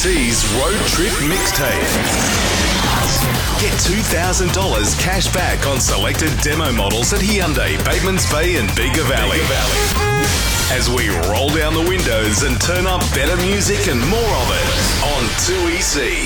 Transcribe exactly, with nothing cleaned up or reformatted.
T's Road Trip Mixtape. Get two thousand dollars cash back on selected demo models at Hyundai, Batemans Bay and Bega Valley. As we roll down the windows and turn up better music and more of it on two E C.